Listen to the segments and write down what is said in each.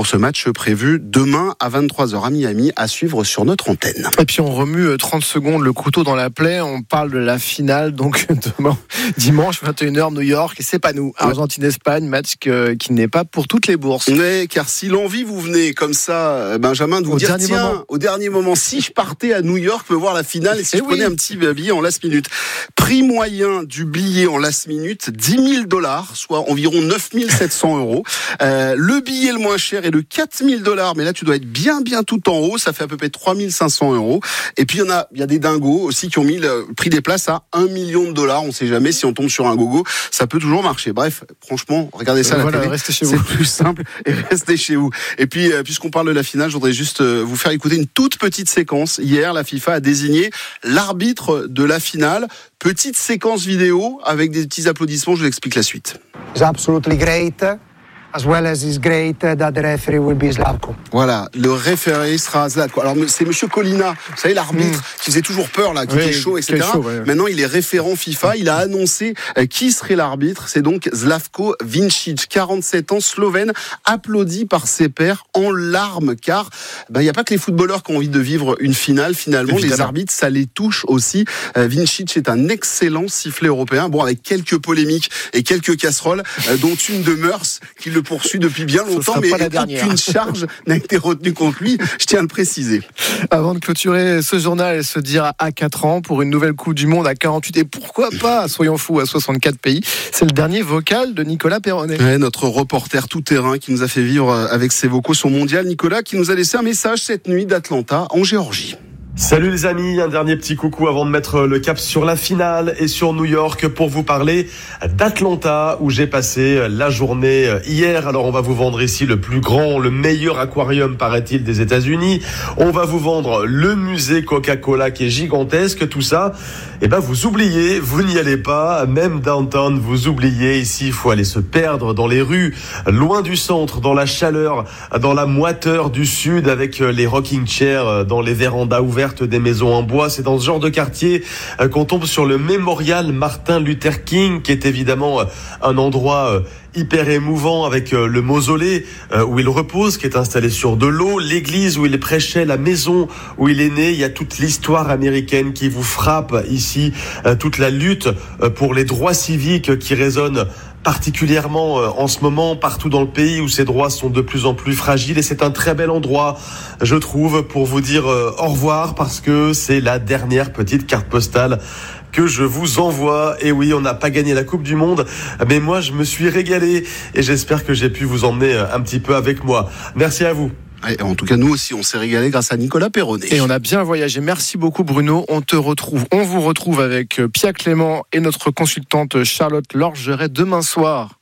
pour ce match prévu demain à 23h à Miami, à suivre sur notre antenne. Et puis on remue 30 secondes le couteau dans la plaie, on parle de la finale donc demain, dimanche 21h New York, et c'est pas nous, Argentine-Espagne, match qui n'est pas pour toutes les bourses. Mais car si l'envie vous venait comme ça, Benjamin, de vous dire au dernier moment, si je partais à New York me voir la finale et si je prenais un petit billet en last minute. Prix moyen du billet en last minute, $10 000, soit environ 9 700 €. Le billet le moins cher est de $4 000, mais là tu dois être bien tout en haut, ça fait à peu près 3 500 €. Et puis il y a des dingos aussi qui ont mis le prix des places à $1 million. On sait jamais si on tombe sur un gogo, ça peut toujours marcher. Bref, franchement, regardez ça à la télé, restez chez vous. C'est plus simple et restez chez vous. Et puis puisqu'on parle de la finale, je voudrais juste vous faire écouter une toute petite séquence. Hier, la FIFA a désigné l'arbitre de la finale. Petite séquence vidéo avec des petits applaudissements, je vous explique la suite. It's absolutely great. As well as it's great that the referee will be Zlatko. Voilà, le référé sera Zlatko. Alors c'est Monsieur Colina, vous savez l'arbitre qui faisait toujours peur là, qui était chaud, etc. Maintenant il est référent FIFA, il a annoncé qui serait l'arbitre. C'est donc Slavko Vincic, 47 ans, slovène, applaudi par ses pairs en larmes, car il n'y a pas que les footballeurs qui ont envie de vivre une finale. Finalement, évidemment, les arbitres, ça les touche aussi. Vincic est un excellent sifflet européen, bon avec quelques polémiques et quelques casseroles, dont une de Meurs qui le poursuit depuis bien longtemps, mais aucune charge n'a été retenue contre lui, je tiens à le préciser. Avant de clôturer ce journal et se dire à 4 ans pour une nouvelle Coupe du Monde à 48 et pourquoi pas, soyons fous, à 64 pays, c'est le dernier vocal de Nicolas Perronnet. Ouais, notre reporter tout-terrain qui nous a fait vivre avec ses vocaux son mondial, Nicolas, qui nous a laissé un message cette nuit d'Atlanta en Géorgie. Salut les amis, un dernier petit coucou avant de mettre le cap sur la finale et sur New York pour vous parler d'Atlanta où j'ai passé la journée hier. Alors on va vous vendre ici le plus grand, le meilleur aquarium paraît-il des États-Unis. On va vous vendre le musée Coca-Cola qui est gigantesque, tout ça. Et vous oubliez, vous n'y allez pas, même downtown vous oubliez. Ici il faut aller se perdre dans les rues, loin du centre, dans la chaleur, dans la moiteur du sud avec les rocking chairs, dans les vérandas ouvertes des maisons en bois. C'est dans ce genre de quartier qu'on tombe sur le mémorial Martin Luther King, qui est évidemment un endroit hyper émouvant avec le mausolée où il repose, qui est installé sur de l'eau, l'église où il prêchait, la maison où il est né. Il y a toute l'histoire américaine qui vous frappe ici, toute la lutte pour les droits civiques qui résonne particulièrement en ce moment partout dans le pays où ces droits sont de plus en plus fragiles, et c'est un très bel endroit, je trouve, pour vous dire au revoir, parce que c'est la dernière petite carte postale que je vous envoie. Et oui, on n'a pas gagné la Coupe du Monde, mais moi je me suis régalé et j'espère que j'ai pu vous emmener un petit peu avec moi. Merci à vous. Et en tout cas, nous aussi, on s'est régalé grâce à Nicolas Perronnet. Et on a bien voyagé. Merci beaucoup, Bruno. On vous retrouve avec Pia Clément et notre consultante Charlotte Lorgeret demain soir.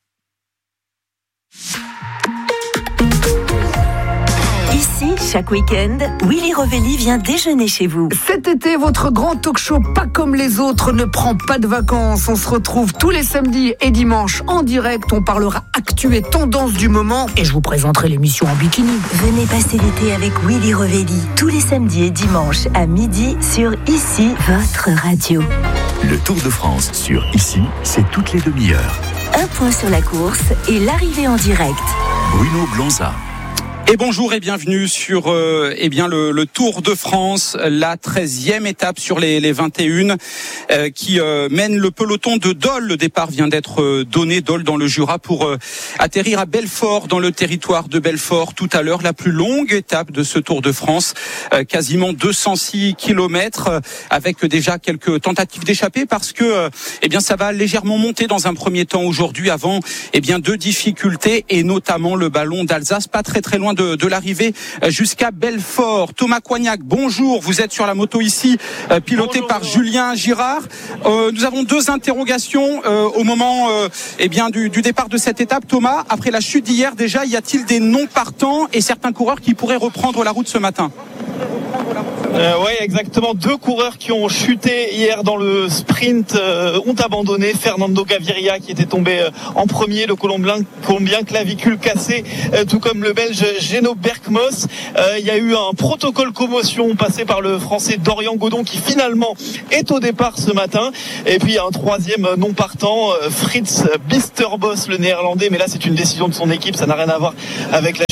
Ici, chaque week-end, Willy Revelli vient déjeuner chez vous. Cet été, votre grand talk-show pas comme les autres ne prend pas de vacances. On se retrouve tous les samedis et dimanches en direct. On parlera actu et tendance du moment et je vous présenterai l'émission en bikini. Venez passer l'été avec Willy Revelli tous les samedis et dimanches à midi sur Ici, votre radio. Le Tour de France sur Ici, c'est toutes les demi-heures. Un point sur la course et l'arrivée en direct. Bruno Blanza. Et bonjour et bienvenue sur le Tour de France, la 13e étape sur les 21 qui mène le peloton de Dole. Le départ vient d'être donné, Dole dans le Jura, pour atterrir à Belfort, dans le territoire de Belfort tout à l'heure. La plus longue étape de ce Tour de France, quasiment 206 km, avec déjà quelques tentatives d'échapper parce que ça va légèrement monter dans un premier temps aujourd'hui avant deux difficultés, et notamment le ballon d'Alsace, pas très loin de l'arrivée jusqu'à Belfort. Thomas Coignac, bonjour, vous êtes sur la moto ici, piloté par Julien Girard. Nous avons deux interrogations au moment du départ de cette étape. Thomas, après la chute d'hier déjà, y a-t-il des non-partants et certains coureurs qui pourraient reprendre la route ce matin ? Oui, exactement. Deux coureurs qui ont chuté hier dans le sprint ont abandonné. Fernando Gaviria qui était tombé en premier, le Colombien clavicule cassé, tout comme le Belge Geno Berkmos. Il y a eu un protocole commotion passé par le Français Dorian Godon qui finalement est au départ ce matin. Et puis un troisième non partant, Fritz Bisterbos, le Néerlandais. Mais là, c'est une décision de son équipe. Ça n'a rien à voir avec la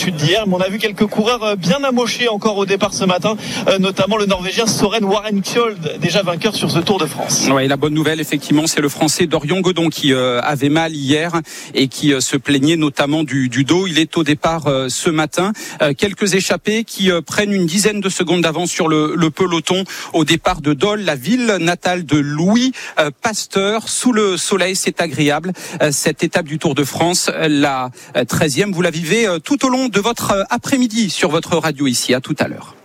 chute d'hier. Mais on a vu quelques coureurs bien amochés encore au départ ce matin, notamment le Norvégien Søren Warentjold, déjà vainqueur sur ce Tour de France. Ouais, la bonne nouvelle, effectivement, c'est le Français Dorian Godon qui avait mal hier et qui se plaignait notamment du dos. Il est au départ ce matin. Quelques échappés qui prennent une dizaine de secondes d'avance sur le peloton au départ de Dole, la ville natale de Louis Pasteur. Sous le soleil, c'est agréable. Cette étape du Tour de France, la 13e, vous la vivez tout au long de votre après-midi sur votre radio ici. À tout à l'heure.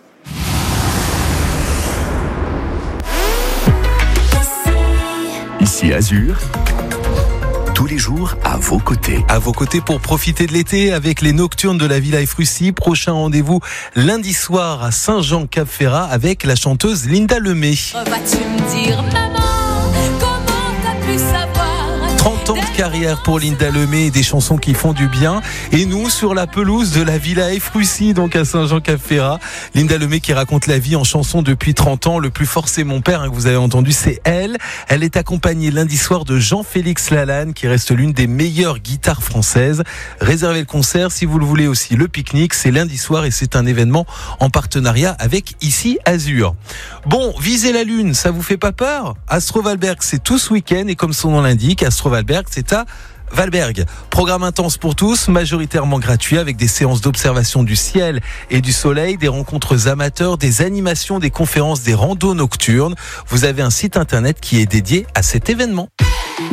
Ici Azur, tous les jours à vos côtés. À vos côtés pour profiter de l'été avec les Nocturnes de la Villa Efrussi. Prochain rendez-vous lundi soir à Saint-Jean-Cap-Ferrat avec la chanteuse Linda Lemay. Vas-tu me dire, maman, comment t'as pu savoir? 30 ans de carrière pour Linda Lemay et des chansons qui font du bien. Et nous, sur la pelouse de la Villa Efrussi, donc à Saint-Jean-Cap-Ferrat. Linda Lemay qui raconte la vie en chanson depuis 30 ans. Le plus fort, c'est mon père, que vous avez entendu, c'est elle. Elle est accompagnée lundi soir de Jean-Félix Lalanne, qui reste l'une des meilleures guitares françaises. Réservez le concert si vous le voulez aussi. Le pique-nique, c'est lundi soir et c'est un événement en partenariat avec Ici Azur. Bon, viser la lune, ça vous fait pas peur? Astrovalberg, c'est tout ce week-end et comme son nom l'indique, Astrovalberg, c'est à Valberg. Programme intense pour tous, majoritairement gratuit avec des séances d'observation du ciel et du soleil, des rencontres amateurs, des animations, des conférences, des randos nocturnes. Vous avez un site internet qui est dédié à cet événement.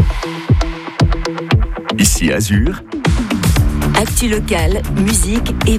Ici Azur. Actu locale, musique et